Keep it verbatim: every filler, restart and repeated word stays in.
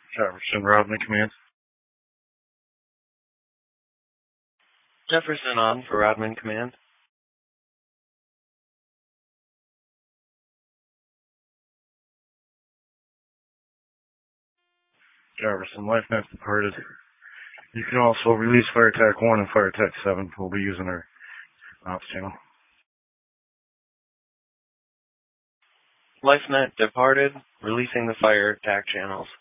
Jefferson, Rodman Command. Jefferson on for Rodman Command. Jefferson, LifeNet departed. You can also release Fire Attack one and Fire Attack seven. We'll be using our ops channel. LifeNet departed, releasing the Fire Attack channels.